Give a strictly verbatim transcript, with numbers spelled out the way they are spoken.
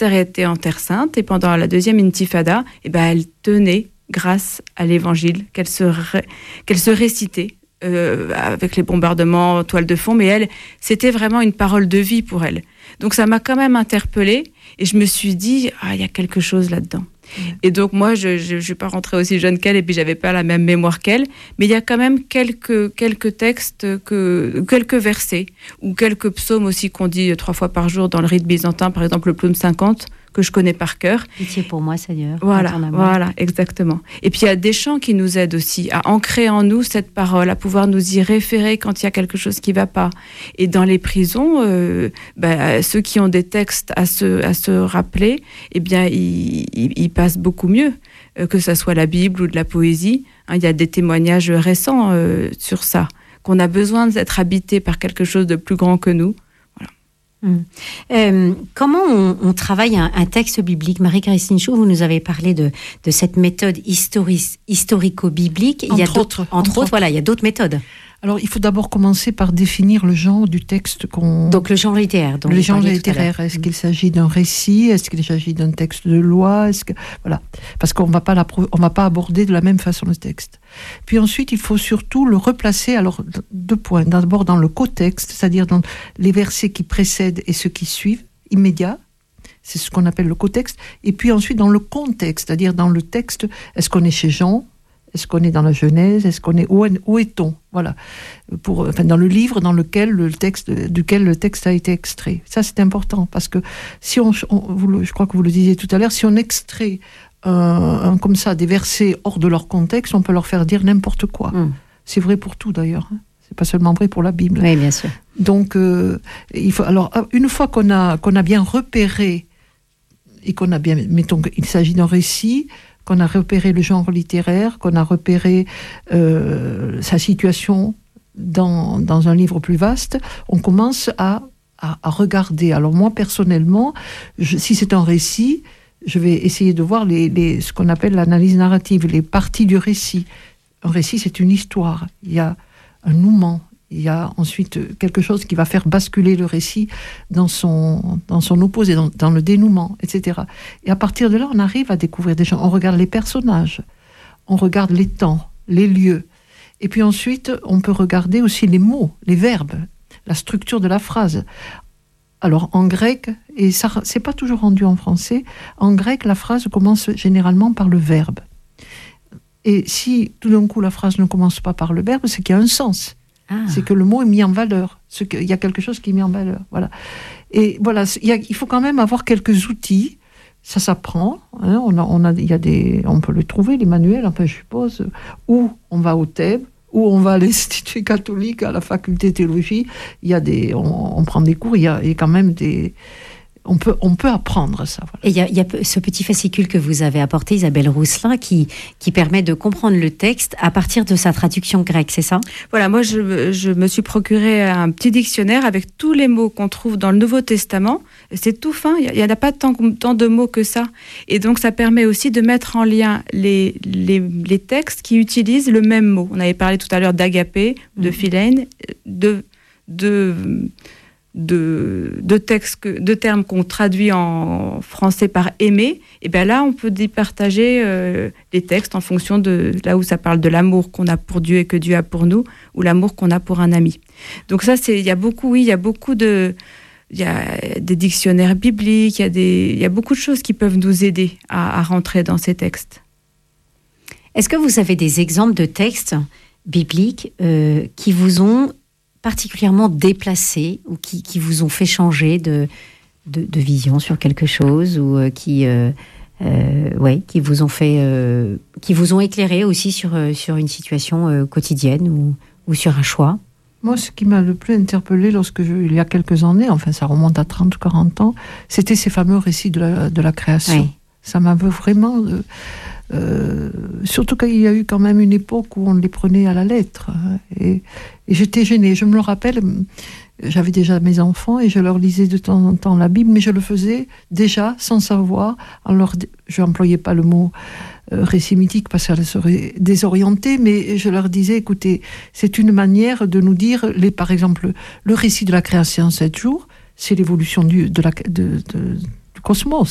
Esther était en Terre Sainte et pendant la deuxième intifada, eh ben, elle tenait grâce à l'évangile qu'elle se, ré, qu'elle se récitait euh, avec les bombardements en toile de fond, mais elle, c'était vraiment une parole de vie pour elle. Donc ça m'a quand même interpellée et je me suis dit, ah, il y a quelque chose là-dedans. Mmh. Et donc moi, je ne suis pas rentrée aussi jeune qu'elle et puis j'avais pas la même mémoire qu'elle, mais il y a quand même quelques, quelques textes, que, quelques versets ou quelques psaumes aussi qu'on dit trois fois par jour dans le rite byzantin, par exemple le psaume cinquante, que je connais par cœur. Pitié pour moi, Seigneur. Voilà, voilà, exactement. Et puis il y a des chants qui nous aident aussi à ancrer en nous cette parole, à pouvoir nous y référer quand il y a quelque chose qui ne va pas. Et dans les prisons, euh, bah, ceux qui ont des textes à se, à se rappeler, eh bien, ils, ils, ils passent beaucoup mieux, euh, que ce soit la Bible ou de la poésie. Hein, il y a des témoignages récents euh, sur ça, qu'on a besoin d'être habité par quelque chose de plus grand que nous. Hum. Euh, comment on, on travaille un, un texte biblique? Marie-Christine Chou, vous nous avez parlé de, de cette méthode histori- historico-biblique. Entre il y a autres. Entre, entre autres, voilà, il y a d'autres méthodes. Alors, il faut d'abord commencer par définir le genre du texte qu'on... Donc, le genre littéraire. Le genre littéraire. Est-ce qu'il s'agit d'un récit? Est-ce qu'il s'agit d'un texte de loi? Est-ce que... Voilà. Parce qu'on ne va pas aborder de la même façon le texte. Puis ensuite, il faut surtout le replacer. Alors, deux points. D'abord, dans le contexte, c'est-à-dire dans les versets qui précèdent et ceux qui suivent, immédiats. C'est ce qu'on appelle le contexte. Et puis ensuite, dans le contexte, c'est-à-dire dans le texte, est-ce qu'on est chez Jean? Est-ce qu'on est dans la Genèse? Est-ce qu'on est où, où est-on? Voilà, pour enfin dans le livre dans lequel le texte duquel le texte a été extrait. Ça c'est important parce que si on, on vous, je crois que vous le disiez tout à l'heure, si on extrait un, un, comme ça des versets hors de leur contexte, on peut leur faire dire n'importe quoi. Mmh. C'est vrai pour tout d'ailleurs. Hein. C'est pas seulement vrai pour la Bible. Oui, bien sûr. Donc euh, il faut alors une fois qu'on a qu'on a bien repéré et qu'on a bien, mettons qu'il s'agit d'un récit, qu'on a repéré le genre littéraire, qu'on a repéré euh, sa situation dans, dans un livre plus vaste, on commence à, à, à regarder. Alors moi, personnellement, je, si c'est un récit, je vais essayer de voir les, les, ce qu'on appelle l'analyse narrative, les parties du récit. Un récit, c'est une histoire. Il y a un nouement. Il y a ensuite quelque chose qui va faire basculer le récit dans son, dans son opposé, dans, dans le dénouement, et cetera. Et à partir de là, on arrive à découvrir des gens. On regarde les personnages, on regarde les temps, les lieux. Et puis ensuite, on peut regarder aussi les mots, les verbes, la structure de la phrase. Alors, en grec, et ça, c'est pas toujours rendu en français, en grec, la phrase commence généralement par le verbe. Et si tout d'un coup la phrase ne commence pas par le verbe, c'est qu'il y a un sens. Ah. C'est que le mot est mis en valeur. Il y a quelque chose qui est mis en valeur. Voilà. Et voilà, il, y a, il faut quand même avoir quelques outils. Ça s'apprend. Hein, on a, on a, il y a des, on peut les trouver, les manuels, enfin, je suppose. Ou on va au Thèbes, ou on va à l'Institut catholique, à la faculté de théologie. Il y a des, on, on prend des cours. Il y a, il y a quand même des... On peut, on peut apprendre ça. Voilà. Et il y a, il y a ce petit fascicule que vous avez apporté, Isabelle Rousselin, qui, qui permet de comprendre le texte à partir de sa traduction grecque, c'est ça? Voilà, moi je, je me suis procuré un petit dictionnaire avec tous les mots qu'on trouve dans le Nouveau Testament. C'est tout fin, il n'y en a pas tant, tant de mots que ça. Et donc ça permet aussi de mettre en lien les, les, les textes qui utilisent le même mot. On avait parlé tout à l'heure d'agapé, de philène, de... de De, de, textes que, de termes qu'on traduit en français par aimer, et bien là, on peut départager euh, les textes en fonction de là où ça parle de l'amour qu'on a pour Dieu et que Dieu a pour nous, ou l'amour qu'on a pour un ami. Donc ça, c'est, il y a beaucoup, oui, il y a beaucoup de, il y a des dictionnaires bibliques, il y a des, il y a beaucoup de choses qui peuvent nous aider à, à rentrer dans ces textes. Est-ce que vous avez des exemples de textes bibliques euh, qui vous ont particulièrement déplacés ou qui, qui vous ont fait changer de, de, de vision sur quelque chose ou euh, qui, euh, euh, ouais, qui vous ont fait, euh, qui vous ont éclairé aussi sur, euh, sur une situation euh, quotidienne ou, ou sur un choix? Moi, ce qui m'a le plus interpellée lorsque je, il y a quelques années, enfin ça remonte à trente ou quarante ans, c'était ces fameux récits de la, de la création. Oui. Ça m'avait vraiment... Euh, Euh, surtout qu'il y a eu quand même une époque où on les prenait à la lettre. Et, et j'étais gênée. Je me le rappelle, j'avais déjà mes enfants et je leur lisais de temps en temps la Bible, mais je le faisais déjà sans savoir. Alors, je n'employais pas le mot euh, récit mythique parce qu'elle serait désorientée, mais je leur disais, écoutez, c'est une manière de nous dire, les, par exemple, le récit de la création en sept jours, c'est l'évolution du, de la, de, de, du cosmos.